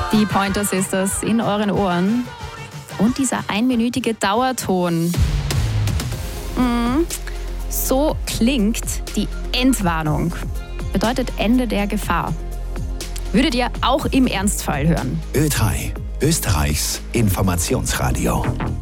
Die Pointer Sisters in euren Ohren. Und dieser einminütige Dauerton. So klingt die Endwarnung. Bedeutet Ende der Gefahr. Würdet ihr auch im Ernstfall hören? Ö3, Österreichs Informationsradio.